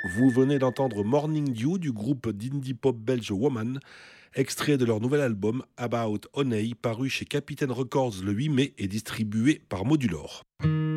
Vous venez d'entendre Morning Dew du groupe d'indie pop belge Woman, extrait de leur nouvel album About Honey, paru chez Capitaine Records le 8 mai et distribué par Modulor.